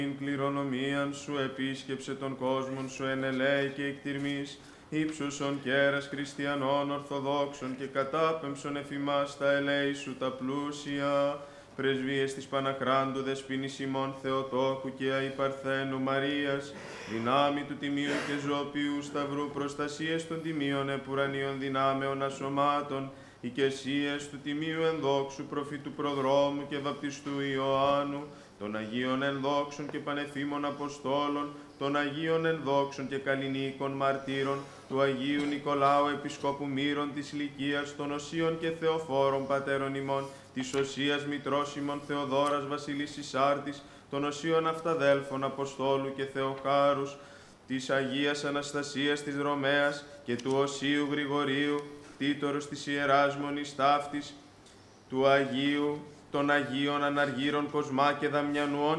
Την κληρονομίαν σου επίσκεψε τον κόσμον σου εν ελέη και εκτιρμής, ύψωσον κέρας χριστιανών ορθοδόξων και κατάπεμψον εφημάς τα ελέη σου τα πλούσια. Πρεσβείες της Παναχράντου Δεσποίνης ημών Θεοτόκου και Αϊπαρθένου Μαρίας, δυνάμει του Τιμίου και Ζωοποιού Σταυρού, προστασίες των Τιμίων επουρανίων δυνάμεων ασωμάτων, οικεσίες του Τιμίου ενδόξου προφήτου προδρόμου και βαπτιστού Ιωάννου, των Αγίων ενδόξων και πανεφήμων Αποστόλων, των Αγίων ενδόξων και καλλινίκων μαρτύρων, του Αγίου Νικολάου Επισκόπου Μύρων της Λυκίας, των Οσίων και Θεοφόρων Πατέρων ημών, της Οσίας Μητρός ημών Θεοδόρας Βασιλής Ισάρτης, των Οσίων Αυταδέλφων Αποστόλου και Θεοχάρους, της Αγίας Αναστασίας της Ρωμαίας και του Οσίου Γρηγορίου, τίτορος της Ιεράς Μονής Ταύτης, του Αγίου, των Αγίων Αναργύρων Κοσμά και Δαμιανουών